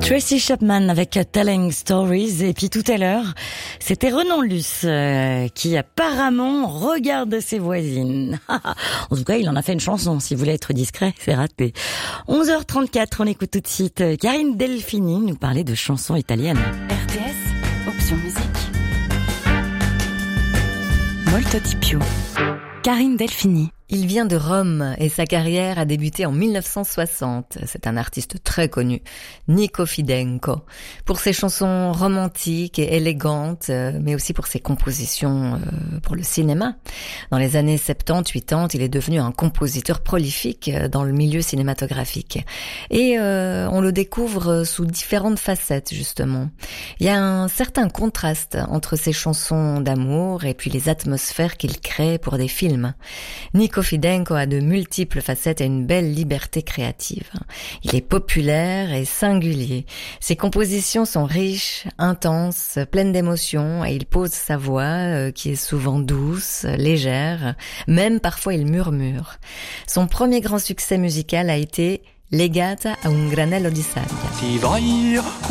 Tracy Chapman avec Telling Stories. Et puis tout à l'heure, c'était Renan Luce qui apparemment regarde ses voisines. En tout cas, il en a fait une chanson. Si vous voulez être discret, c'est raté. 11h34, on écoute tout de suite Karine Delphini nous parler de chansons italiennes. RTS, option musique. Molto di più. Karine Delphini. Il vient de Rome et sa carrière a débuté en 1960. C'est un artiste très connu, Nico Fidenco, pour ses chansons romantiques et élégantes, mais aussi pour ses compositions pour le cinéma. Dans les années 70-80, il est devenu un compositeur prolifique dans le milieu cinématographique. Et on le découvre sous différentes facettes, justement. Il y a un certain contraste entre ses chansons d'amour et puis les atmosphères qu'il crée pour des films. Nico Fidenco a de multiples facettes et une belle liberté créative. Il est populaire et singulier. Ses compositions sont riches, intenses, pleines d'émotions et il pose sa voix qui est souvent douce, légère, même parfois il murmure. Son premier grand succès musical a été Legata a un granello di sabbia.